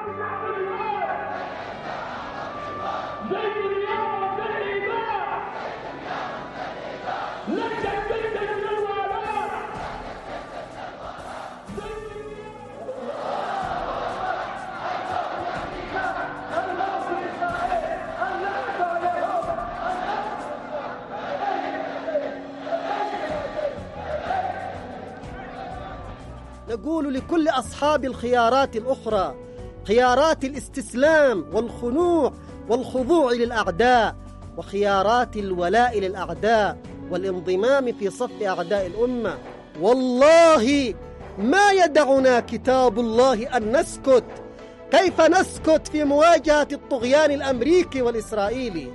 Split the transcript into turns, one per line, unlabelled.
نقول لكل أصحاب الخيارات الأخرى، خيارات الاستسلام والخنوع والخضوع للأعداء، وخيارات الولاء للأعداء والانضمام في صف أعداء الأمة، والله ما يدعنا كتاب الله أن نسكت. كيف نسكت في مواجهة الطغيان الأمريكي والإسرائيلي؟